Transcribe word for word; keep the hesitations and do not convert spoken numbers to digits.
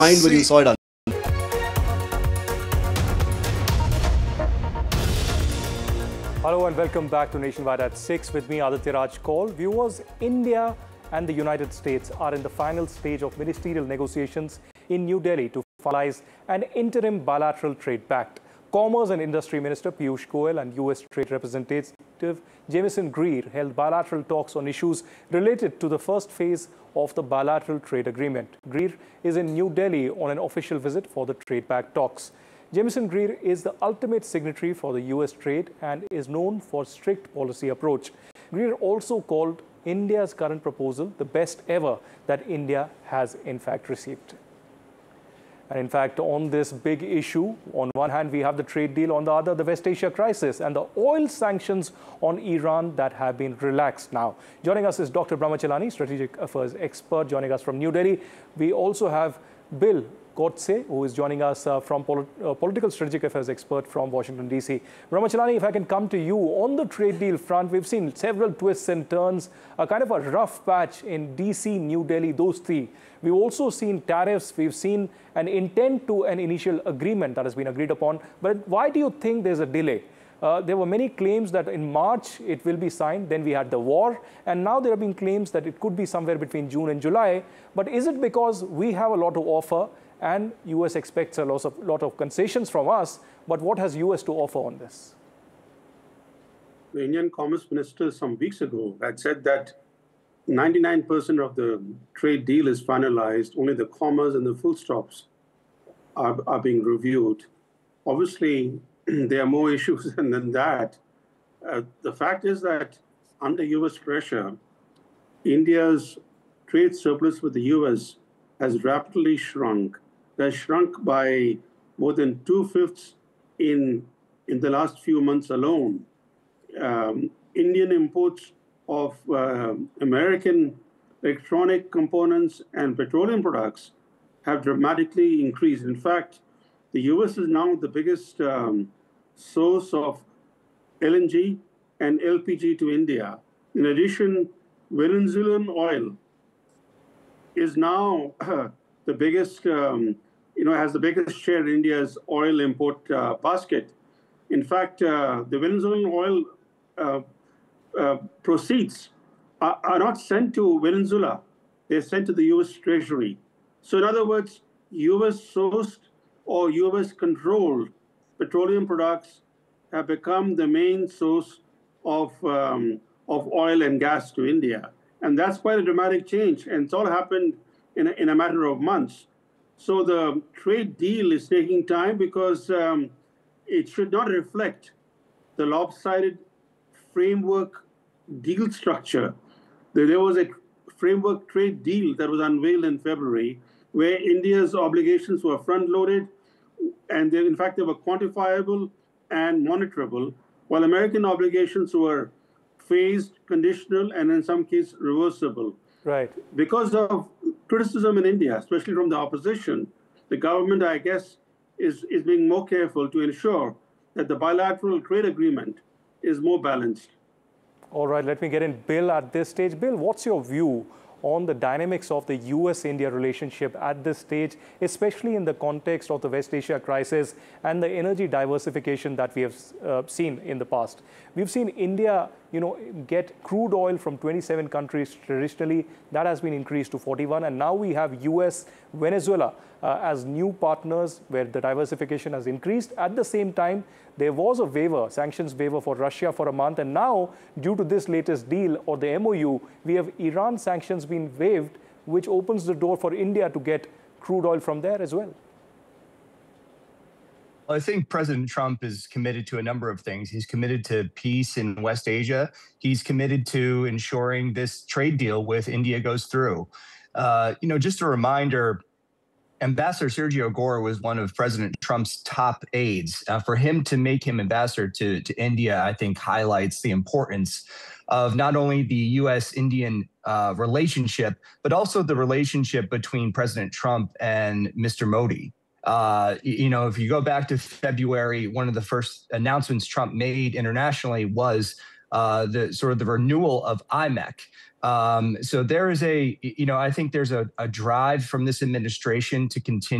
mind when you saw it? Un- Hello and welcome back to Nationwide at six with me, Aditya Raj Kaul. Viewers, India and the United States are in the final stage of ministerial negotiations in New Delhi to finalize an interim bilateral trade pact. Commerce and Industry Minister Piyush Goyal and U S Trade Representative Jamieson Greer held bilateral talks on issues related to the first phase of the bilateral trade agreement. Greer is in New Delhi on an official visit for the trade pact talks. Jamieson Greer is the ultimate signatory for the U S trade and is known for strict policy approach. Greer also called India's current proposal the best ever that India has in fact received. And in fact, on this big issue, on one hand, we have the trade deal, on the other, the West Asia crisis and the oil sanctions on Iran that have been relaxed now. Joining us is Doctor Brahmachalani, Strategic Affairs expert, joining us from New Delhi. We also have Bill Godse, who is joining us uh, from polit uh, Political Strategic Affairs expert from Washington, D C. Brahmachalani, if I can come to you, on the trade deal front, we've seen several twists and turns, a kind of a rough patch in D C, New Delhi, those three. We've also seen tariffs, we've seen an intent to an initial agreement that has been agreed upon. But why do you think there's a delay? Uh, there were many claims that in March it will be signed, then we had the war, and now there have been claims that it could be somewhere between June and July. But is it because we have a lot to offer and U S expects a lot of, lot of concessions from us, but what has U S to offer on this? The Indian Commerce Minister some weeks ago had said that ninety-nine percent of the trade deal is finalized, only the commas and the full stops are, are being reviewed. Obviously, there are more issues than that. Uh, the fact is that under U S pressure, India's trade surplus with the U S has rapidly shrunk. It has shrunk by more than two-fifths in, in the last few months alone. Um, Indian imports of uh, American electronic components and petroleum products have dramatically increased. In fact, the U S is now the biggest um, source of L N G and L P G to India. In addition, Venezuelan oil is now uh, the biggest, um, you know, has the biggest share in India's oil import uh, basket. In fact, uh, the Venezuelan oil uh, uh, proceeds are, are not sent to Venezuela. They're sent to the U S Treasury. So in other words, U S sourced or U S controlled petroleum products have become the main source of, um, of oil and gas to India. And that's quite a dramatic change. And it's all happened in a, in a matter of months. So the trade deal is taking time because um, it should not reflect the lopsided framework deal structure. There was a framework trade deal that was unveiled in February where India's obligations were front-loaded, and they, in fact, they were quantifiable and monitorable, while American obligations were phased, conditional, and in some cases reversible. Right. Because of criticism in India, especially from the opposition, the government, I guess, is, is being more careful to ensure that the bilateral trade agreement is more balanced. All right, let me get in Bill at this stage. Bill, what's your view on the dynamics of the U S India relationship at this stage, especially in the context of the West Asia crisis and the energy diversification that we have uh, seen in the past? We've seen India, you know, get crude oil from twenty-seven countries traditionally. That has been increased to forty-one. And now we have U S, Venezuela uh, as new partners where the diversification has increased. At the same time, there was a waiver, sanctions waiver for Russia for a month. And now, due to this latest deal or the M O U, we have Iran sanctions being waived, which opens the door for India to get crude oil from there as well. I think President Trump is committed to a number of things. He's committed to peace in West Asia. He's committed to ensuring this trade deal with India goes through. Uh, you know, just a reminder, Ambassador Sergio Gora was one of President Trump's top aides. Uh, for him to make him ambassador to, to India, I think highlights the importance of not only the U S Indian uh, relationship, but also the relationship between President Trump and Mister Modi. Uh, you know, if you go back to February, one of the first announcements Trump made internationally was uh, the sort of the renewal of I M E C. Um, so there is a, you know, I think there's a, a drive from this administration to continue